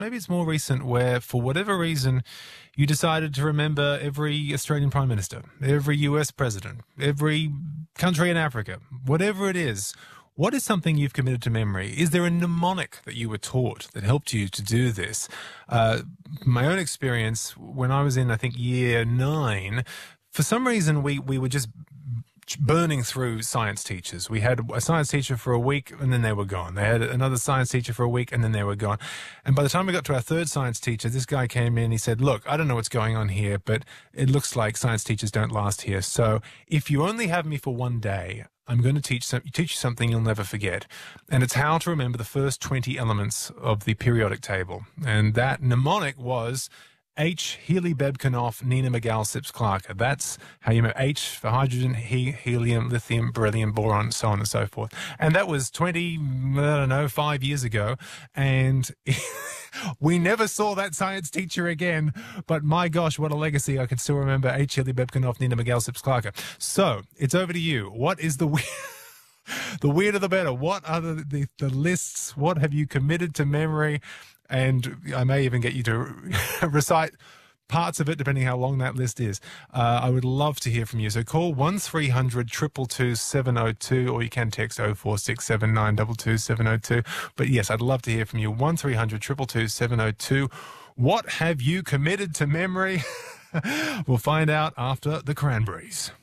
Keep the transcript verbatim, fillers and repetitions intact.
maybe it's more recent, where for whatever reason you decided to remember every Australian Prime Minister, every U S President, every country in Africa, whatever it is. What is something you've committed to memory? Is there a mnemonic that you were taught that helped you to do this? Uh, my own experience, when I was in, I think, year nine, for some reason we, we were just burning through science teachers. We had a science teacher for a week and then they were gone. They had another science teacher for a week and then they were gone. And by the time we got to our third science teacher, this guy came in, he said, look, I don't know what's going on here, but it looks like science teachers don't last here. So if you only have me for one day, I'm going to teach, some, teach you something you'll never forget. And it's how to remember the first twenty elements of the periodic table. And that mnemonic was H, Healy, Bebkanoff, Nina, McGall, Sips, Clarke. That's how you remember H for hydrogen, he, helium, lithium, beryllium, boron, so on and so forth. And that was twenty, I don't know, five years ago. And we never saw that science teacher again. But my gosh, what a legacy. I can still remember H, Healy, Bebkanoff, Nina, McGall, Sips, Clarke. So it's over to you. What is the the weirder the better? What are the, the, the lists? What have you committed to memory? And I may even get you to recite parts of it, depending how long that list is. Uh, I would love to hear from you. So call one three hundred, two two two, seven oh two, or you can text oh four six seven nine two two seven oh two. But yes, I'd love to hear from you. one three hundred, two two two, seven oh two. What have you committed to memory? We'll find out after the Cranberries.